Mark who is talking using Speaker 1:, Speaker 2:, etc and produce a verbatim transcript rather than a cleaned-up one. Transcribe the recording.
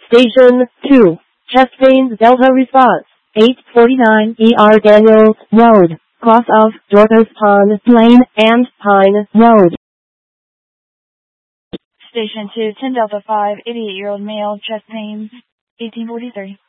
Speaker 1: Station two, chest pains Delta response, eight forty-nine E R Daniels Road, cross of Dorcas Pond Lane and Pine Road.
Speaker 2: Station two, ten Delta five, eighty-eight-year-old male, chest pains, eighteen forty-three.